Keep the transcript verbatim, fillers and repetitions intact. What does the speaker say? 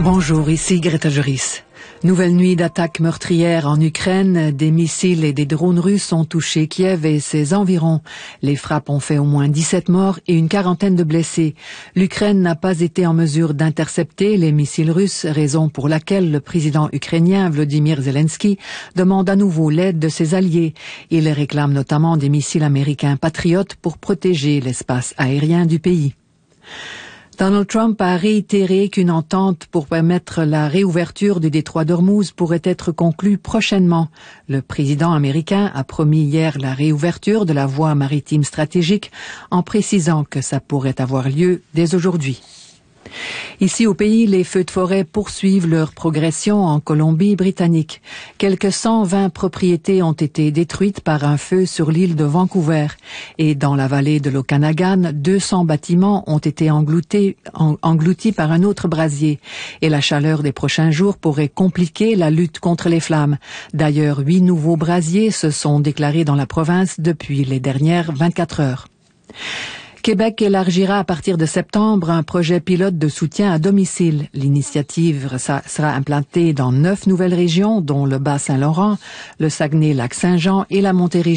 Bonjour, ici Greta Joris. Nouvelle nuit d'attaques meurtrières en Ukraine. Des missiles et des drones russes ont touché Kiev et ses environs. Les frappes ont fait au moins dix-sept morts et une quarantaine de blessés. L'Ukraine n'a pas été en mesure d'intercepter les missiles russes, raison pour laquelle le président ukrainien Volodymyr Zelensky demande à nouveau l'aide de ses alliés. Il réclame notamment des missiles américains Patriot pour protéger l'espace aérien du pays. Donald Trump a réitéré qu'une entente pour permettre la réouverture du détroit d'Ormuz pourrait être conclue prochainement. Le président américain a promis hier la réouverture de la voie maritime stratégique en précisant que ça pourrait avoir lieu dès aujourd'hui. Ici au pays, les feux de forêt poursuivent leur progression en Colombie-Britannique. Quelques cent vingt propriétés ont été détruites par un feu sur l'île de Vancouver. Et dans la vallée de l'Okanagan, deux cents bâtiments ont été engloutis, en, engloutis par un autre brasier. Et la chaleur des prochains jours pourrait compliquer la lutte contre les flammes. D'ailleurs, huit nouveaux brasiers se sont déclarés dans la province depuis les dernières vingt-quatre heures. Québec élargira à partir de septembre un projet pilote de soutien à domicile. L'initiative sera implantée dans neuf nouvelles régions, dont le Bas-Saint-Laurent, le Saguenay-Lac-Saint-Jean et la Montérégie.